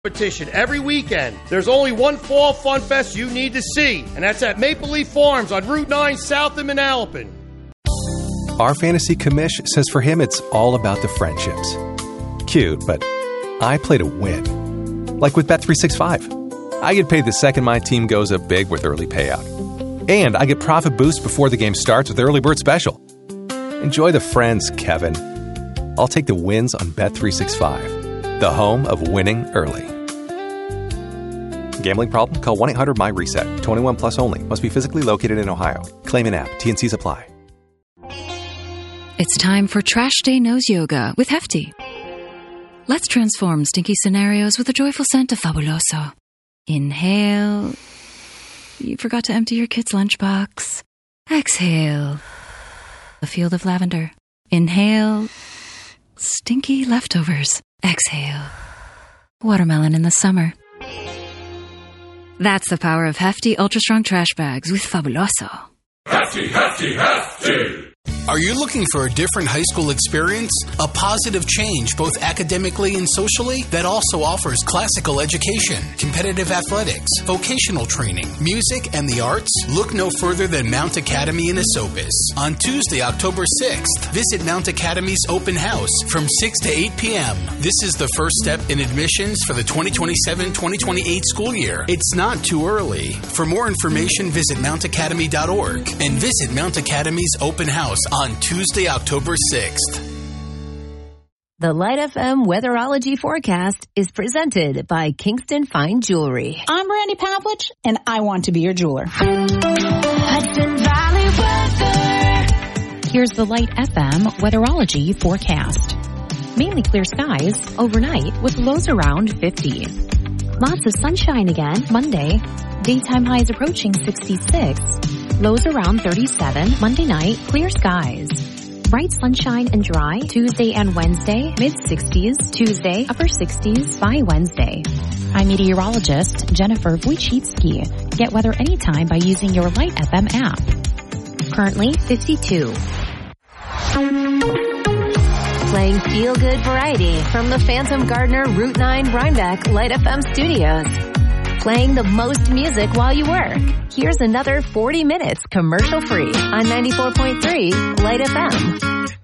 Competition every weekend. There's only one Fall Fun Fest you need to see, and that's at Maple Leaf Farms on Route 9 south of Manalapan. Our fantasy commish says for him it's all about the friendships. Cute, but I play to win. Like with Bet365. I get paid the second my team goes up big with early payout. And I get profit boost before the game starts with Early Bird Special. Enjoy the friends, Kevin. I'll take the wins on Bet365, the home of winning early. Gambling problem? Call 1-800-MY-RESET. 21 plus only. Must be physically located in Ohio. Claim an app. T&Cs apply. It's time for Trash Day Nose Yoga with Hefty. Let's transform stinky scenarios with a joyful scent of Fabuloso. Inhale. You forgot to empty your kid's lunchbox. Exhale. A field of lavender. Inhale. Stinky leftovers. Exhale. Watermelon in the summer. That's the power of Hefty Ultra Strong Trash Bags with Fabuloso. Hefty, Hefty, Hefty! Are you looking for a different high school experience? A positive change both academically and socially that also offers classical education, competitive athletics, vocational training, music, and the arts? Look no further than Mount Academy in Esopus. On Tuesday, October 6th, visit Mount Academy's open house from 6 to 8 p.m. This is the first step in admissions for the 2027-2028 school year. It's not too early. For more information, visit mountacademy.org and visit Mount Academy's open house on Tuesday, October 6th. The Light FM Weatherology Forecast is presented by Kingston Fine Jewelry. I'm Brandy Pavlich, and I want to be your jeweler. Hudson Valley weather. Here's the Light FM Weatherology Forecast. Mainly clear skies overnight with lows around 50. Lots of sunshine again Monday. Daytime highs approaching 66. Lows around 37. Monday night, clear skies. Bright sunshine and dry Tuesday and Wednesday, mid-60s. Tuesday, upper 60s by Wednesday. I'm meteorologist Jennifer Wojcicki. Get weather anytime by using your Light FM app. Currently 52. Playing feel-good variety from the Phantom Gardener Route 9 Rhinebeck Light FM studios. Playing the most music while you work. Here's another 40 minutes commercial-free on 94.3 Light FM.